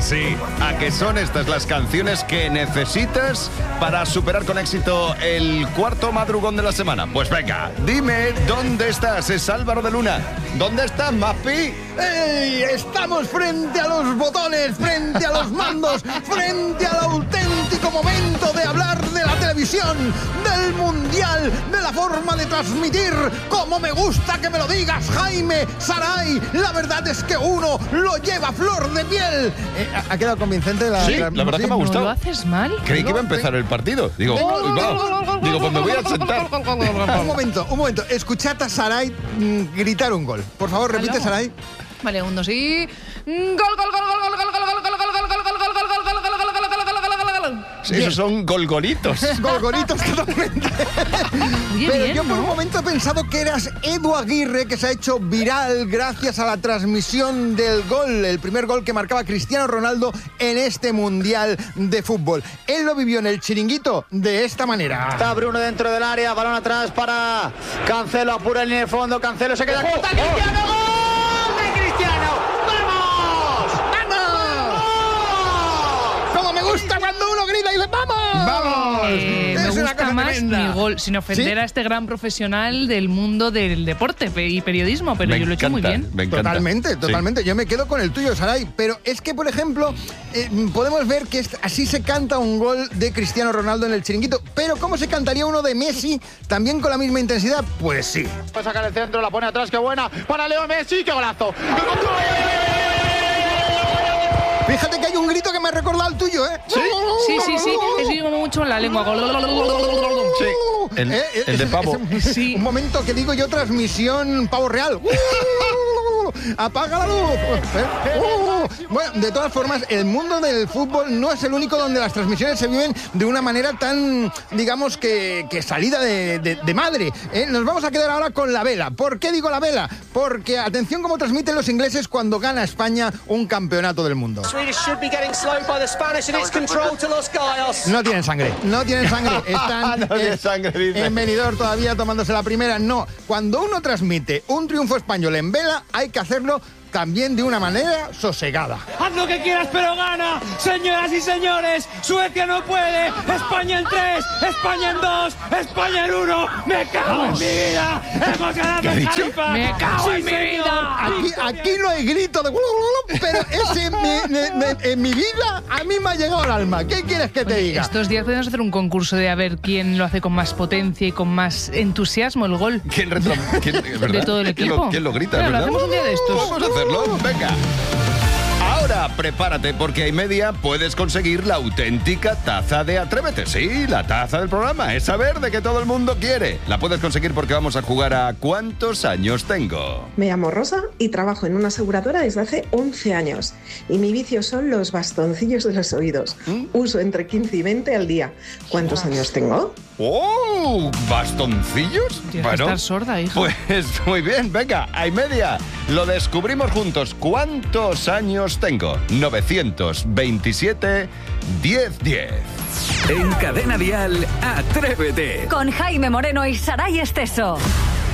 sí, a que son estas las canciones que necesitas para superar con éxito el cuarto madrugón de la semana. Pues venga, dime, ¿dónde estás? Es Álvaro de Luna. ¿Dónde estás, Mapi? ¡Ey! Estamos frente a los botones, frente a los mandos, frente al auténtico momento de hablar de la televisión, del mundial, de la forma de transmitir. ¡Cómo me gusta que me lo digas, Jaime Saray! La verdad es que uno lo lleva a flor de piel. ¿Ha quedado convincente la...? Sí, la verdad que me ha gustado. ¿No lo haces mal? Creí que iba a empezar el partido. Digo, pues me voy a sentar. Un momento. Escuchad a Saray gritar un gol. Por favor, repite, Saray. Vale, 1, 2 y... Esos son golgolitos. Golgolitos totalmente. Oye, Pero bien, yo por ¿no? un momento he pensado que eras Edu Aguirre, que se ha hecho viral gracias a la transmisión del gol, el primer gol que marcaba Cristiano Ronaldo en este Mundial de Fútbol. Él lo vivió en el Chiringuito de esta manera. Está Bruno dentro del área, balón atrás para Cancelo, apura en el fondo, Cancelo se queda... ¡Está Cristiano! ¡Gol de Cristiano! ¡Vamos! ¡Vamos! ¡Cómo me gusta cuando uno grita y dice ¡vamos! ¡Vamos! Me Es una gusta cosa más tremenda. mi gol, sin ofender ¿Sí? a este gran profesional del mundo del deporte y periodismo, pero yo lo he hecho muy bien. Me encanta. Totalmente. Yo me quedo con el tuyo, Saray. Pero es que, por ejemplo, podemos ver que así se canta un gol de Cristiano Ronaldo en el Chiringuito. Pero ¿cómo se cantaría uno de Messi también con la misma intensidad? Pues sí. Va a sacar el centro, la pone atrás, qué buena. Para Leo Messi, qué golazo. Fíjate que hay un grito que me ha recordado al tuyo, ¿eh? Sí. Es como mucho en la lengua. Sí, el de pavo. Sí. Un momento que digo yo, transmisión pavo real. ¡Apaga la luz! Bueno, de todas formas, el mundo del fútbol no es el único donde las transmisiones se viven de una manera tan, digamos, que salida de madre. Nos vamos a quedar ahora con la vela. ¿Por qué digo la vela? Porque atención cómo transmiten los ingleses cuando gana España un campeonato del mundo. No tienen sangre. Están No tienen sangre, dice. en Benidorm todavía tomándose la primera. No, cuando uno transmite un triunfo español en vela, hay que hacerlo también de una manera sosegada. Haz lo que quieras, pero gana. Señoras y señores, Suecia no puede. España en 3, España en 2, España en 1. ¡Me cago en mi vida! ¡Hemos ganado ¿Qué ha el dicho? Jalifa! ¡Me cago en mi señor. vida! Aquí no hay grito de... Pero ese en mi vida a mí me ha llegado al alma. ¿Qué quieres que te diga? Estos días podemos hacer un concurso de a ver quién lo hace con más potencia y con más entusiasmo el gol. ¿Quién ¿verdad? De todo el equipo. ¿Quién lo grita, Claro, lo verdad? hacemos un día de estos. Vamos a hacerlo, venga. Ahora prepárate porque a y media puedes conseguir la auténtica taza de Atrévete. Sí, la taza del programa. Es saber de que todo el mundo quiere. La puedes conseguir porque vamos a jugar a ¿cuántos años tengo? Me llamo Rosa y trabajo en una aseguradora desde hace 11 años. Y mi vicio son los bastoncillos de los oídos. Uso entre 15 y 20 al día. ¿Cuántos años tengo? ¡Oh! ¿Bastoncillos? Tienes que estar sorda, hija. Pues muy bien, venga, a y media. Lo descubrimos juntos. ¿Cuántos años tengo? 927 1010. En Cadena Dial, Atrévete. Con Jaime Moreno y Saray Esteso.